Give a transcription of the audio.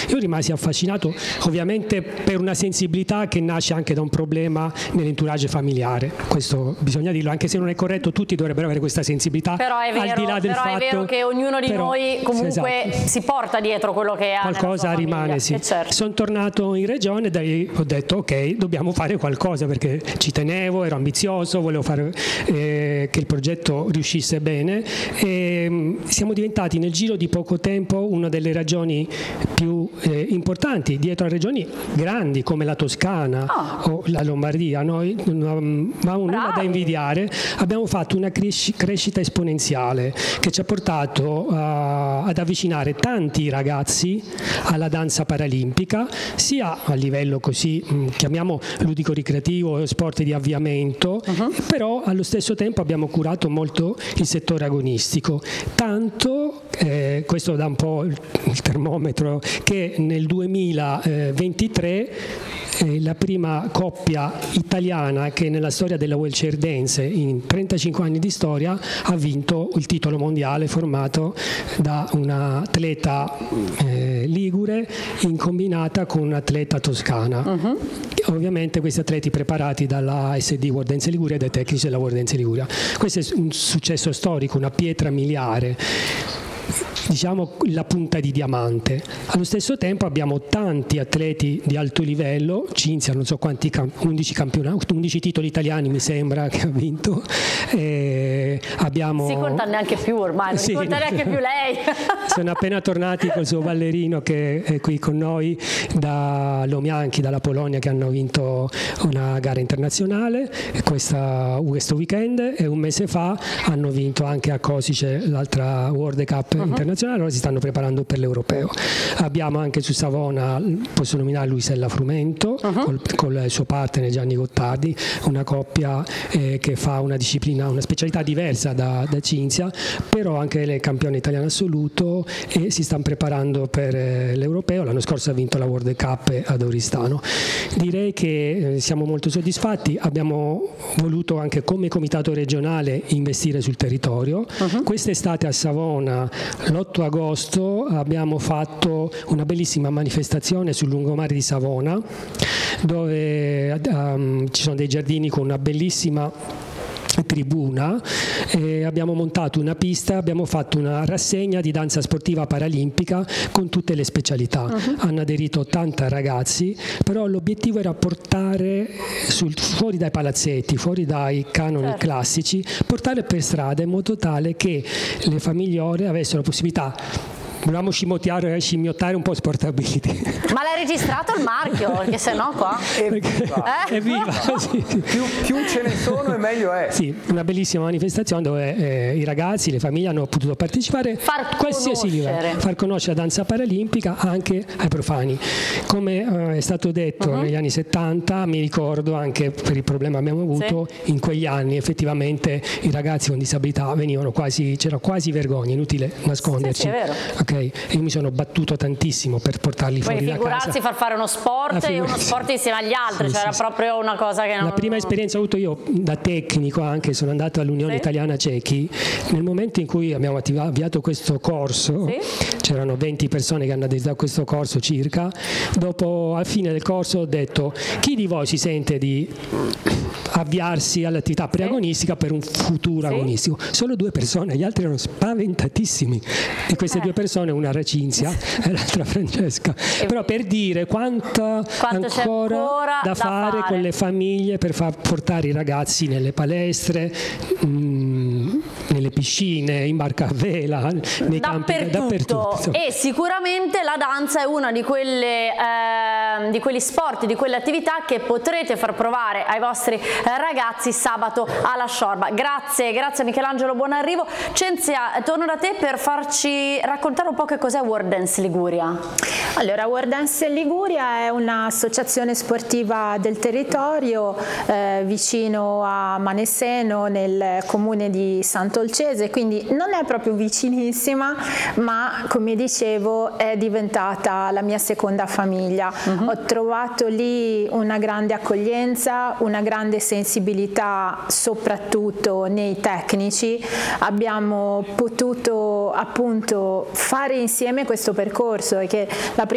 Io rimasi affascinato, ovviamente per una sensibilità che nasce anche da un problema nell'entourage familiare, questo bisogna dirlo, anche se non è corretto, tutti dovrebbero avere questa sensibilità. Però è vero, al di là del fatto, è vero che ognuno di noi comunque esatto, si porta dietro quello che ha qualcosa rimane, sì. Certo. Sono tornato in regione e da lì ho detto ok, dobbiamo fare qualcosa, perché ci tenevo, ero ambizioso, volevo fare che il progetto riuscisse bene, e siamo diventati nel giro di poco tempo una delle regioni più importanti, dietro a regioni grandi come la Toscana o la Lombardia. Noi non avevamo nulla da invidiare, abbiamo fatto una crescita esponenziale che ci ha portato ad avvicinare tanti ragazzi alla danza paralimpica, sia a livello così, chiamiamo ludico-ricreativo, sport di avviamento, però allo stesso tempo abbiamo curato molto il settore agonistico, tanto, questo dà un po' il termometro, che nel 2023 la prima coppia italiana che nella storia della wheelchair dance in 35 anni di storia ha vinto il titolo mondiale, formato da un'atleta ligure in combinata con un'atleta toscana. Ovviamente questi atleti preparati dalla SD World Dance Liguria e dai tecnici della World Dance Liguria. Questo è un successo storico, una pietra miliare, diciamo la punta di diamante. Allo stesso tempo abbiamo tanti atleti di alto livello, Cinzia non so quanti 11 campionati, 11 titoli italiani mi sembra che ha vinto, abbiamo... Si conta neanche più ormai, non si conta neanche più lei. Sono appena tornati col suo ballerino che è qui con noi da Lomianchi, dalla Polonia, che hanno vinto una gara internazionale questo weekend, e un mese fa hanno vinto anche a Kosice l'altra World Cup internazionale, ora si stanno preparando per l'europeo. Abbiamo anche su Savona, posso nominare Luisella Frumento con il suo partner Gianni Gottardi, una coppia che fa una disciplina, una specialità diversa da Cinzia, però anche lei è campione italiano assoluto e si stanno preparando per l'europeo. L'anno scorso ha vinto la World Cup ad Oristano. Direi che siamo molto soddisfatti, abbiamo voluto anche come comitato regionale investire sul territorio. Quest'estate a Savona, l'8 agosto, abbiamo fatto una bellissima manifestazione sul lungomare di Savona, dove ci sono dei giardini con una bellissima tribuna, abbiamo montato una pista, abbiamo fatto una rassegna di danza sportiva paralimpica con tutte le specialità. Hanno aderito 80 ragazzi, però l'obiettivo era portare fuori dai palazzetti, fuori dai canoni classici, portare per strada in modo tale che le famiglie avessero la possibilità. Volevamo scimmiottare un po' Sportability. Ma l'hai registrato il marchio? Perché sennò qua è viva. Sì. Più ce ne sono e meglio è. Sì, una bellissima manifestazione dove i ragazzi, le famiglie hanno potuto partecipare, qualsiasi livello, far conoscere la danza paralimpica anche ai profani. Come è stato detto negli anni 70, mi ricordo anche per il problema che abbiamo avuto, in quegli anni effettivamente i ragazzi con disabilità c'era quasi vergogna, inutile nasconderci. Sì, è vero. Okay. Io mi sono battuto tantissimo per portarli fuori da casa. Figurarsi far fare uno sport e uno sport insieme agli altri, era proprio una cosa che non... La prima esperienza che ho avuto io da tecnico, anche sono andato all'Unione Italiana Cechi, nel momento in cui abbiamo avviato questo corso, c'erano 20 persone che hanno aderito a questo corso circa, dopo alla fine del corso ho detto: chi di voi si sente di avviarsi all'attività preagonistica per un futuro agonistico? Solo 2 persone, gli altri erano spaventatissimi. Di queste 2 persone, una era Cinzia e l'altra Francesca. Però per dire quanto ancora da fare con le famiglie per far portare i ragazzi nelle palestre, nelle piscine, in barca a vela, nei campi, dappertutto. E sicuramente la danza è una di quegli sport, di quelle attività che potrete far provare ai vostri ragazzi sabato alla Sciorba. Grazie a Michelangelo, buon arrivo. Cinzia, torno da te per farci raccontare un po' che cos'è World Dance Liguria. Allora, World Dance Liguria è un'associazione sportiva del territorio vicino a Maneseno, nel comune di Sant'Olcese, quindi non è proprio vicinissima, ma come dicevo è diventata la mia seconda famiglia. Ho trovato lì una grande accoglienza, una grande sensibilità soprattutto nei tecnici. Abbiamo potuto appunto fare insieme questo percorso, e che la prima